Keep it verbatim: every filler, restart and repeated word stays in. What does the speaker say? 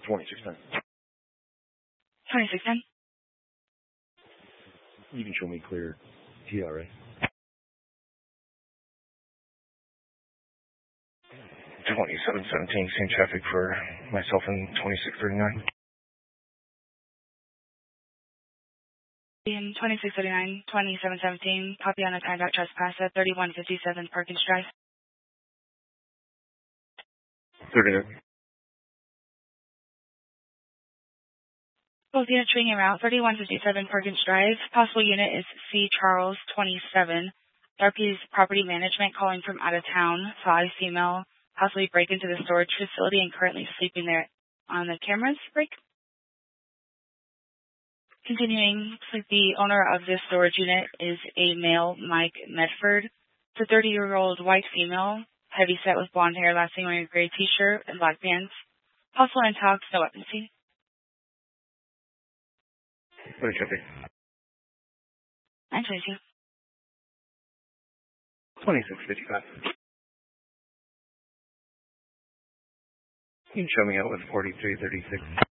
twenty-six ten. twenty-six ten. You can show me clear T R A. twenty-seven seventeen, same traffic for myself and twenty-six thirty-nine. In twenty-six thirty-nine, twenty-seven seventeen, copy on a timed out trespass at thirty-one fifty-seven Perkins Drive. thirty-nine. Both units ring en route, thirty-one fifty-seven Perkins Drive. Possible unit is C. Charles, twenty-seven. R P's property management calling from out of town. Saw a female possibly break into the storage facility and currently sleeping there on the cameras break. Continuing, the owner of this storage unit is a male, Mike Medford. It's a thirty-year-old white female, heavy set with blonde hair, last seen wearing a gray t-shirt and black pants. Possible intox, no weapons seen. What is traffic? nine twenty-two. twenty-six fifty-five. You can show me out with forty-three thirty-six.